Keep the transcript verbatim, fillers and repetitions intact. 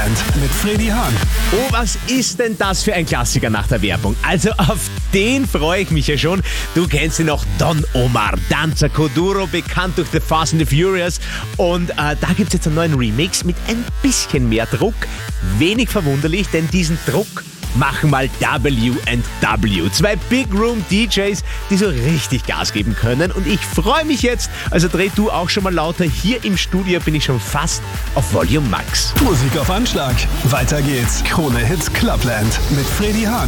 Clubland mit Freddy Hahn. Oh, was ist denn das für ein Klassiker nach der Werbung? Also auf den freue ich mich ja schon. Du kennst ihn noch, Don Omar, Danza Kuduro, bekannt durch The Fast and the Furious. Und äh, da gibt es jetzt einen neuen Remix mit ein bisschen mehr Druck. Wenig verwunderlich, denn diesen Druck machen mal W and W. Zwei Big Room D Js, die so richtig Gas geben können. Und ich freue mich jetzt, also dreh du auch schon mal lauter. Hier im Studio bin ich schon fast auf Volume Max. Musik auf Anschlag. Weiter geht's. Krone Hits Clubland mit Freddy Hahn.